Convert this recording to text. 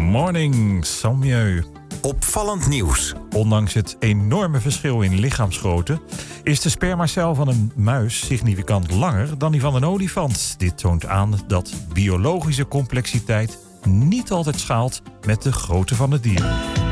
Morning, Samjeu. Opvallend nieuws. Ondanks het enorme verschil in lichaamsgrootte is de spermacel van een muis significant langer dan die van een olifant. Dit toont aan dat biologische complexiteit niet altijd schaalt met de grootte van het dier.